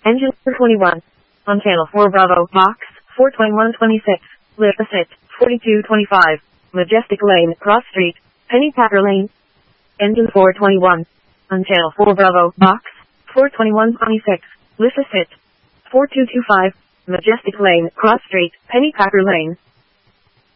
Engine 421. On channel 4 Bravo, box 42126. Lift the sit, 4225. Majestic Lane, Cross Street, Pennypacker Lane. Engine 421. On channel 4 Bravo, box 42126. Lift the sit, 4225. Majestic Lane, Cross Street, Pennypacker Lane.